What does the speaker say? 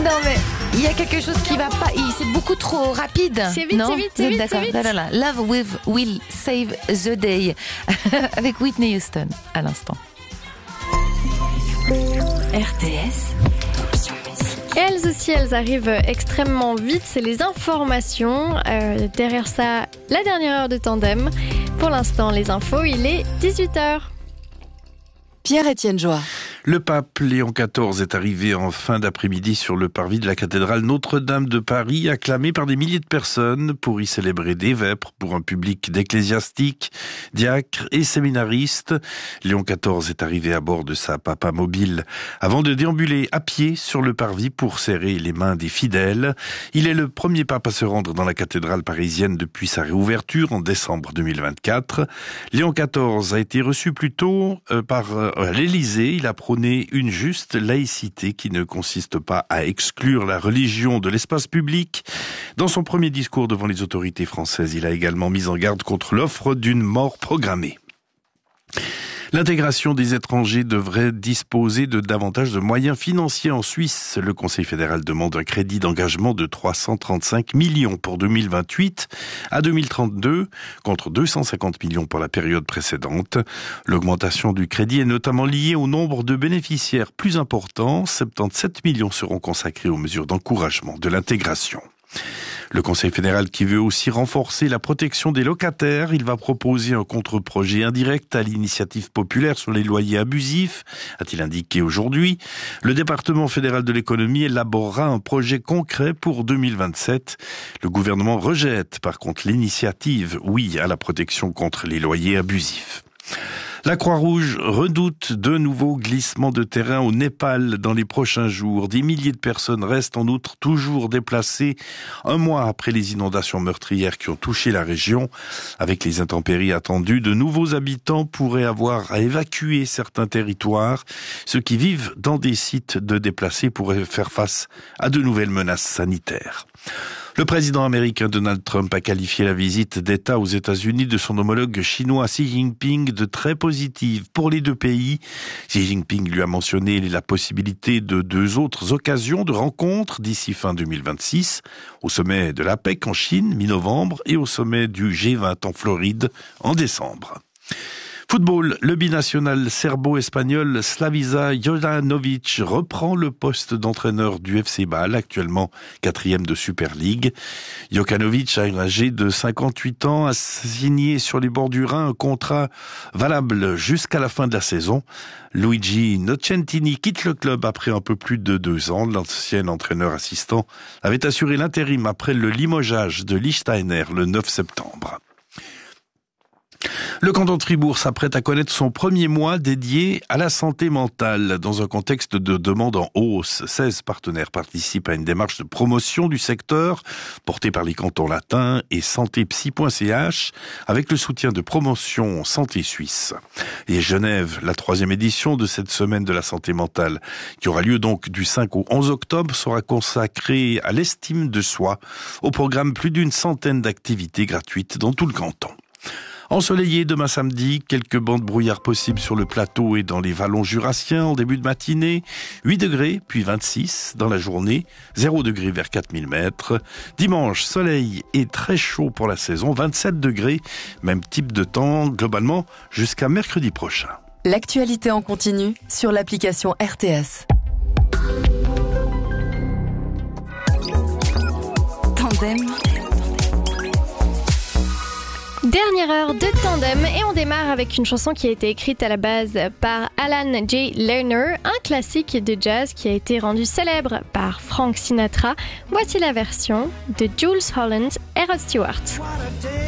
Non mais il y a quelque chose qui va pas. C'est beaucoup trop rapide. C'est vite, non c'est vite, c'est vite, D'accord. c'est vite. Là. Love will save the day avec Whitney Houston à l'instant. RTS. Elles aussi, elles arrivent extrêmement vite. C'est les informations. Derrière ça, la dernière heure de tandem. Pour l'instant, les infos, il est 18h. Pierre-Étienne Joie. Le pape Léon XIV est arrivé en fin d'après-midi sur le parvis de la cathédrale Notre-Dame de Paris, acclamé par des milliers de personnes pour y célébrer des vêpres pour un public d'ecclésiastiques, diacres et séminaristes. Léon XIV est arrivé à bord de sa papa mobile avant de déambuler à pied sur le parvis pour serrer les mains des fidèles. Il est le premier pape à se rendre dans la cathédrale parisienne depuis sa réouverture en décembre 2024. Léon XIV a été reçu plus tôt par l'Élysée. Il a prôné une juste laïcité qui ne consiste pas à exclure la religion de l'espace public. Dans son premier discours devant les autorités françaises, il a également mis en garde contre l'offre d'une mort programmée. L'intégration des étrangers devrait disposer de davantage de moyens financiers en Suisse. Le Conseil fédéral demande un crédit d'engagement de 335 millions pour 2028 à 2032, contre 250 millions pour la période précédente. L'augmentation du crédit est notamment liée au nombre de bénéficiaires plus important. 77 millions seront consacrés aux mesures d'encouragement de l'intégration. Le Conseil fédéral qui veut aussi renforcer la protection des locataires, il va proposer un contre-projet indirect à l'initiative populaire sur les loyers abusifs, a-t-il indiqué aujourd'hui. Le département fédéral de l'économie élaborera un projet concret pour 2027. Le gouvernement rejette par contre l'initiative oui à la protection contre les loyers abusifs. La Croix-Rouge redoute de nouveaux glissements de terrain au Népal dans les prochains jours. Des milliers de personnes restent en outre toujours déplacées un mois après les inondations meurtrières qui ont touché la région. Avec les intempéries attendues, de nouveaux habitants pourraient avoir à évacuer certains territoires. Ceux qui vivent dans des sites de déplacés pourraient faire face à de nouvelles menaces sanitaires. Le président américain Donald Trump a qualifié la visite d'État aux États-Unis de son homologue chinois Xi Jinping de très positive pour les deux pays. Xi Jinping lui a mentionné la possibilité de deux autres occasions de rencontres d'ici fin 2026, au sommet de l'APEC en Chine, mi-novembre, et au sommet du G20 en Floride en décembre. Football, le binational serbo-espagnol Slaviša Jovanović reprend le poste d'entraîneur du FC Bâle, actuellement 4e de Super League. Jovanović, âgé de 58 ans, a signé sur les bords du Rhin un contrat valable jusqu'à la fin de la saison. Luigi Nocentini quitte le club après un peu plus de 2 ans. L'ancien entraîneur assistant avait assuré l'intérim après le limogeage de Lichtsteiner le 9 septembre. Le canton de Fribourg s'apprête à connaître son premier mois dédié à la santé mentale. Dans un contexte de demande en hausse, 16 partenaires participent à une démarche de promotion du secteur portée par les cantons latins et santépsy.ch avec le soutien de Promotion Santé Suisse. Et Genève, la 3e édition de cette semaine de la santé mentale, qui aura lieu donc du 5 au 11 octobre, sera consacrée à l'estime de soi. Au programme, plus d'une centaine d'activités gratuites dans tout le canton. Ensoleillé demain samedi, quelques bancs de brouillard possibles sur le plateau et dans les vallons jurassiens en début de matinée. 8 degrés, puis 26 dans la journée, 0 degrés vers 4000 mètres. Dimanche, soleil et très chaud pour la saison, 27 degrés, même type de temps globalement jusqu'à mercredi prochain. L'actualité en continu sur l'application RTS. Tandem. Dernière heure de tandem et on démarre avec une chanson qui a été écrite à la base par Alan J. Lerner, un classique de jazz qui a été rendu célèbre par Frank Sinatra. Voici la version de Jools Holland et Rod Stewart.